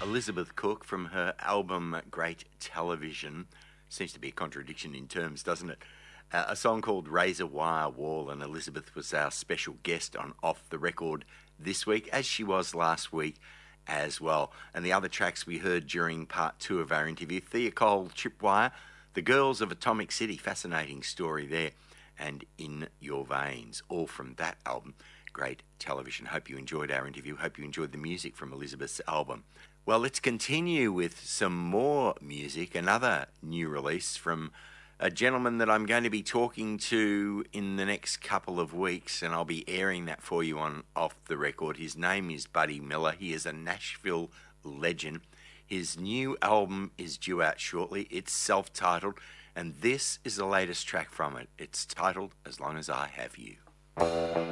Elizabeth Cook from her album Great Television. Seems to be a contradiction in terms, doesn't it? A song called Razor Wire Wall, and Elizabeth was our special guest on Off the Record this week, as she was last week as well. And the other tracks we heard during part two of our interview, Thea Cole, Tripwire, The Girls of Atomic City, fascinating story there, and In Your Veins, all from that album, Great Television. Hope you enjoyed our interview. Hope you enjoyed the music from Elizabeth's album. Well, let's continue with some more music, another new release from a gentleman that I'm going to be talking to in the next couple of weeks, and I'll be airing that for you on Off the Record. His name is Buddy Miller. He is a Nashville legend. His new album is due out shortly. It's self-titled, and this is the latest track from it. It's titled As Long as I Have You.